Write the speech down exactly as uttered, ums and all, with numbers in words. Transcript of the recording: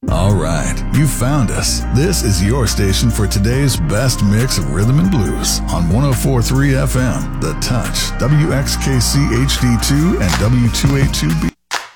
All right, you found us. This is your station for today's best mix of rhythm and blues on one oh four point three F M, The Touch, W X K C H D two, and W two eighty-two B.